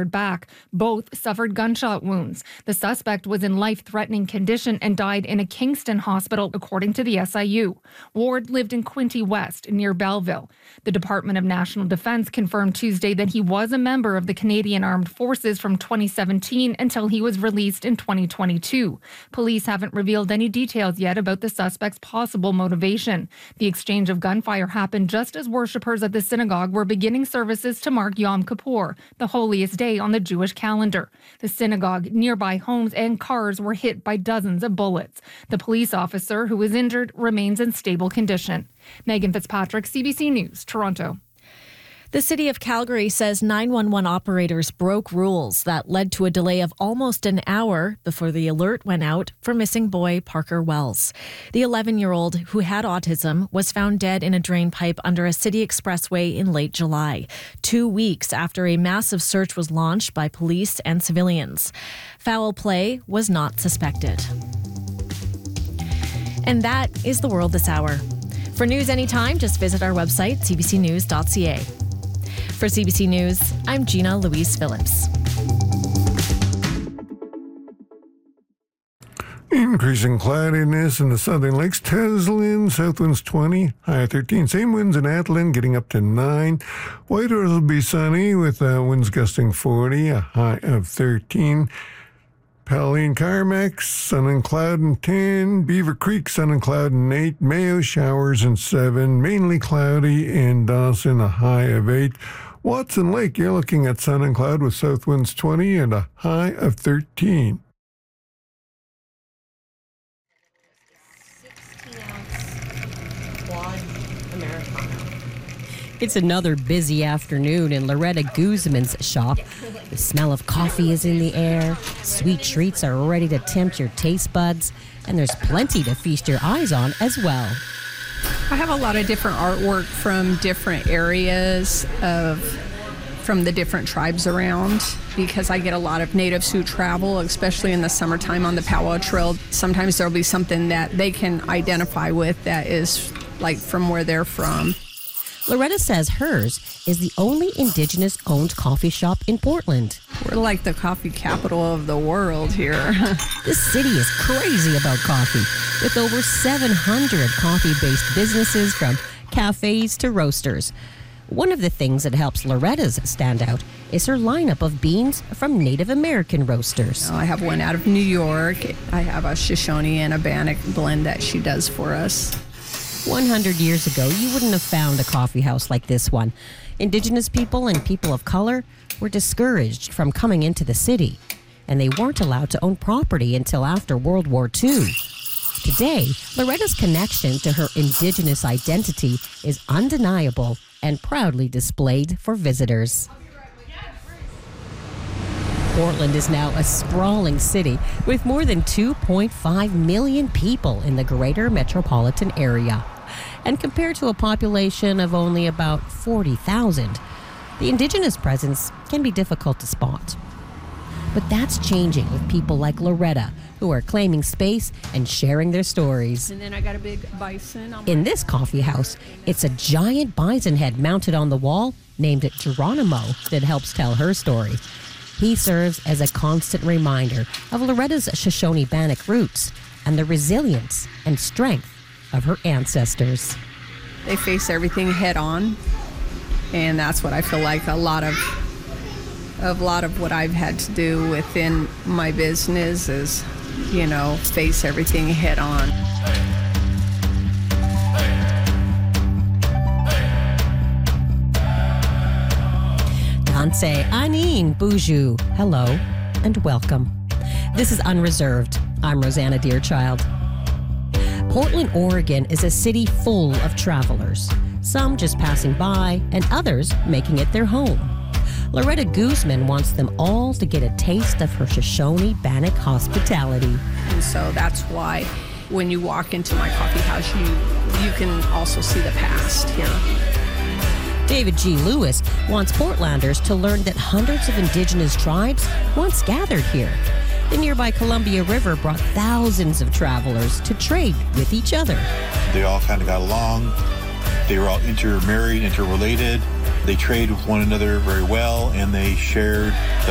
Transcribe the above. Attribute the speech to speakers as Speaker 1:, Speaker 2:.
Speaker 1: fired back. Both suffered gunshot wounds. The suspect was in life-threatening condition and died in a Kingston hospital, according to the SIU. Ward lived in Quinte West, near Belleville. The Department of National Defense confirmed Tuesday that he was a member of the Canadian Armed Forces from 2017 until he was released in 2022. Police haven't revealed any details yet about the suspect's possible motivation. The exchange of gunfire happened just as worshippers at the synagogue were beginning services to mark Yom Kippur, the holiest day on the Jewish calendar. The synagogue, nearby homes, and cars were hit by dozens of bullets. The police officer who was injured remains in stable condition. Megan Fitzpatrick, CBC News, Toronto.
Speaker 2: The city of Calgary says 911 operators broke rules that led to a delay of almost an hour before the alert went out for missing boy Parker Wells. The 11-year-old who had autism was found dead in a drain pipe under a city expressway in late July, 2 weeks after a massive search was launched by police and civilians. Foul play was not suspected. And that is the world this hour. For news anytime, just visit our website, cbcnews.ca. For CBC News, I'm Gina Louise Phillips.
Speaker 3: Increasing cloudiness in the Southern Lakes. Teslin, south winds 20, high 13. Same winds in Atlin, getting up to 9. Whitehorse will be sunny with winds gusting 40, a high of 13. Pauline, Carmack, sun and cloud and 10. Beaver Creek, sun and cloud and 8. Mayo, showers and 7. Mainly cloudy. And Dawson, a high of 8. Watson Lake, you're looking at sun and cloud with south winds 20 and a high of 13.
Speaker 4: 16-ounce quad Americano.
Speaker 5: It's another busy afternoon in Loretta Guzman's shop. The smell of coffee is in the air. Sweet treats are ready to tempt your taste buds. And there's plenty to feast your eyes on as well.
Speaker 6: I have a lot of different artwork from different areas from the different tribes around, because I get a lot of natives who travel, especially in the summertime on the Powwow Trail. Sometimes there'll be something that they can identify with that is like from where they're from.
Speaker 5: Loretta says hers is the only Indigenous-owned coffee shop in Portland.
Speaker 6: We're like the coffee capital of the world here.
Speaker 5: This city is crazy about coffee, with over 700 coffee-based businesses from cafes to roasters. One of the things that helps Loretta's stand out is her lineup of beans from Native American roasters.
Speaker 6: I have one out of New York. I have a Shoshone and a Bannock blend that she does for us.
Speaker 5: 100 years ago, you wouldn't have found a coffee house like this one. Indigenous people and people of color were discouraged from coming into the city, and they weren't allowed to own property until after World War II. Today, Loretta's connection to her Indigenous identity is undeniable and proudly displayed for visitors. Portland is now a sprawling city with more than 2.5 million people in the greater metropolitan area. And compared to a population of only about 40,000, the Indigenous presence can be difficult to spot. But that's changing with people like Loretta, who are claiming space and sharing their stories.
Speaker 6: And then I got a big bison.
Speaker 5: In this coffee house, it's a giant bison head mounted on the wall named Geronimo that helps tell her story. He serves as a constant reminder of Loretta's Shoshone Bannock roots and the resilience and strength of her ancestors.
Speaker 6: They face everything head on, and that's what I feel like a lot of what I've had to do within my business is, face everything head on.
Speaker 5: Danse Anin Buju. Hello and welcome. This is Unreserved. I'm Rosanna Deerchild. Portland, Oregon is a city full of travelers, some just passing by and others making it their home. Loretta Guzman wants them all to get a taste of her Shoshone Bannock hospitality.
Speaker 6: And so that's why when you walk into my coffee house, you can also see the past here.
Speaker 5: David G. Lewis wants Portlanders to learn that hundreds of Indigenous tribes once gathered here. The nearby Columbia River brought thousands of travelers to trade with each other.
Speaker 7: They all kind of got along. They were all intermarried, interrelated. They traded with one another very well, and they shared the